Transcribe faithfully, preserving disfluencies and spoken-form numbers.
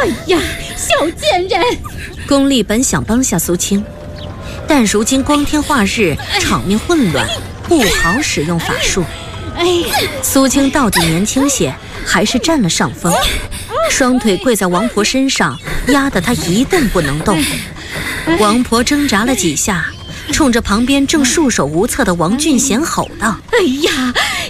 哎呀，小贱人！ 巩俐本想帮下苏青，但如今光天化日，场面混乱，不好使用法术。 哎， 苏青到底年轻些，还是占了上风，双腿跪在王婆身上，压得她一动不能动。王婆挣扎了几下，冲着旁边正束手无策的王俊贤吼道：“ 哎呀，